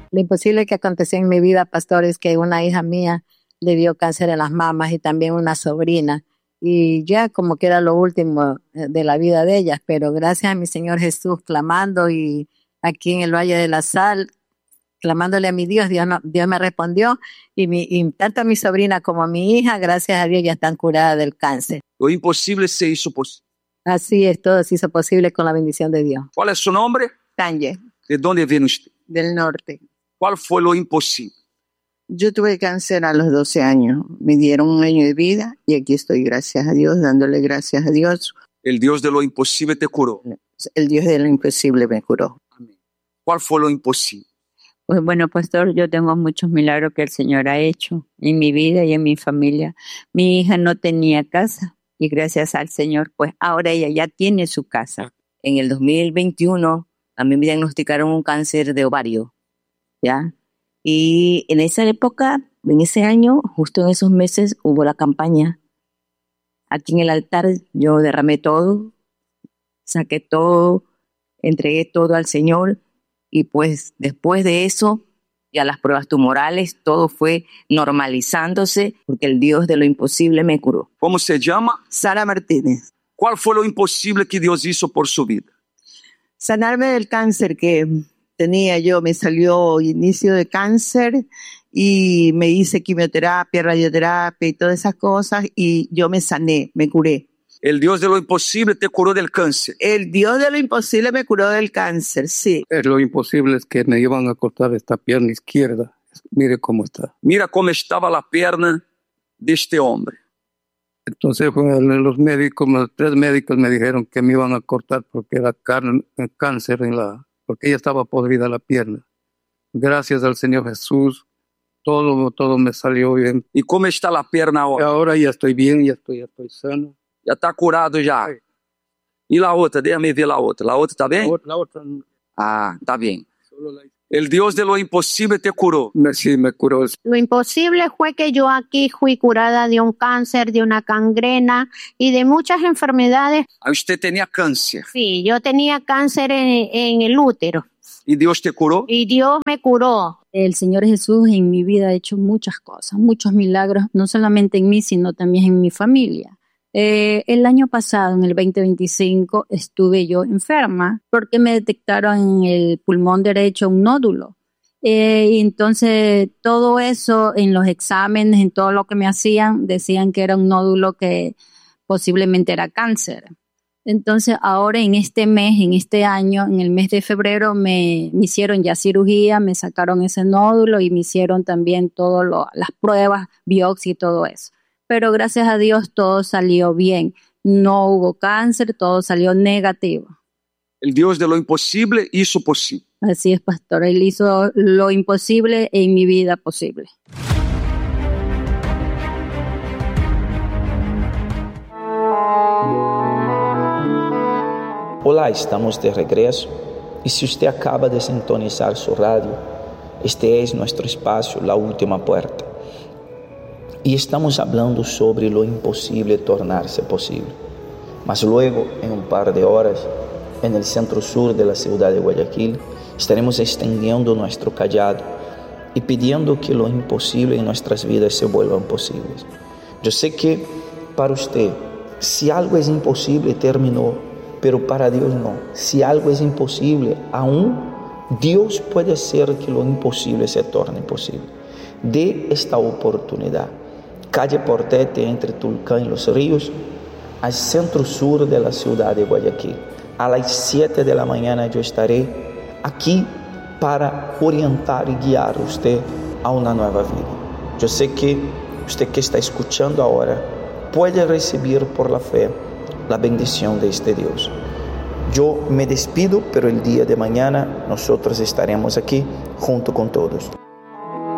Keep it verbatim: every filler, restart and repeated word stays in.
Lo imposible que aconteció en mi vida, pastor, es que una hija mía le dio cáncer en las mamas y también una sobrina. Y ya como que era lo último de la vida de ellas, pero gracias a mi Señor Jesús clamando y aquí en el Valle de la Sal, clamándole a mi Dios, Dios, no, Dios me respondió y, mi, y tanto a mi sobrina como a mi hija, gracias a Dios, ya están curadas del cáncer. Lo imposible se hizo posible. Así es, todo se hizo posible con la bendición de Dios. ¿Cuál es su nombre? Tanje, ¿De dónde viene usted? del norte. ¿Cuál fue lo imposible? Yo tuve cáncer a los doce años. Me dieron un año de vida y aquí estoy, gracias a Dios, dándole gracias a Dios. El Dios de lo imposible te curó. El Dios de lo imposible me curó. Amén. ¿Cuál fue lo imposible? Pues bueno, pastor, yo tengo muchos milagros que el Señor ha hecho en mi vida y en mi familia. Mi hija no tenía casa y gracias al Señor, pues ahora ella ya tiene su casa. En el dos mil veintiuno a mí me diagnosticaron un cáncer de ovario, ¿ya? Y en esa época, en ese año, justo en esos meses, hubo la campaña. Aquí en el altar yo derramé todo, saqué todo, entregué todo al Señor y pues después de eso, ya las pruebas tumorales, todo fue normalizándose porque el Dios de lo imposible me curó. ¿Cómo se llama? Sara Martínez. ¿Cuál fue lo imposible que Dios hizo por su vida? Sanarme del cáncer que tenía yo, me salió inicio de cáncer y me hice quimioterapia, radioterapia y todas esas cosas y yo me sané, me curé. El Dios de lo imposible te curó del cáncer. El Dios de lo imposible me curó del cáncer, sí. Lo imposible es que me iban a cortar esta pierna izquierda. Mire cómo está. Mira cómo estaba la pierna de este hombre. Entonces los médicos, los tres médicos me dijeron que me iban a cortar porque era cáncer en la, porque ella estaba podrida la pierna. Gracias al Señor Jesús, todo, todo me salió bien. ¿Y cómo está la pierna ahora? Ahora ya estoy bien, ya estoy, ya estoy sano. Ya está curado ya. Sí. ¿Y la otra? Déjame ver la otra. ¿La otra está bien? La otra, la otra. Ah, está bien. El Dios de lo imposible te curó. Sí, me curó. Lo imposible fue que yo aquí fui curada de un cáncer, de una gangrena y de muchas enfermedades. Ah, usted tenía cáncer. Sí, yo tenía cáncer en, en el útero. ¿Y Dios te curó? Y Dios me curó. El Señor Jesús en mi vida ha hecho muchas cosas, muchos milagros, no solamente en mí, sino también en mi familia. Eh, el año pasado, en el veinte veinticinco, estuve yo enferma porque me detectaron en el pulmón derecho un nódulo. Eh, y entonces todo eso en los exámenes, en todo lo que me hacían, decían que era un nódulo que posiblemente era cáncer. Entonces ahora en este mes, en este año, en el mes de febrero, me, me hicieron ya cirugía, me sacaron ese nódulo y me hicieron también todas las pruebas, biopsia y todo eso. Pero gracias a Dios todo salió bien. No hubo cáncer, todo salió negativo. El Dios de lo imposible hizo posible. Así es, pastor. Él hizo lo imposible en mi vida posible. Olá, estamos de regresso. E se você acaba de sintonizar sua rádio, este é nosso espaço, La Última Puerta. Y estamos hablando sobre lo imposible tornarse posible. Mas luego, en un par de horas, en el centro sur de la ciudad de Guayaquil, estaremos extendiendo nuestro callado y pidiendo que lo imposible en nuestras vidas se vuelvan posibles. Yo sé que para usted, si algo es imposible, terminó, pero para Dios no. Si algo es imposible, aún Dios puede hacer que lo imposible se torne posible. Dé esta oportunidad. Calle Portete, entre Tulcán y Los Ríos, al centro sur de la ciudad de Guayaquil. A las siete de la mañana yo estaré aquí para orientar y guiar a usted a una nueva vida. Yo sé que usted que está escuchando ahora puede recibir por la fe la bendición de este Dios. Yo me despido, pero el día de mañana nosotros estaremos aquí junto con todos.